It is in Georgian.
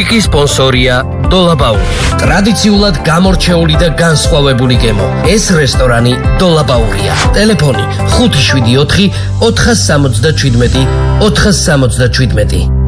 რубრიკის სპონსორია დოლაბაური. ტრადიციულად გამორჩეული და განსხვავებული გემო. ეს რესტორანი დოლაბაურია. ტელეფონი 574 477 477.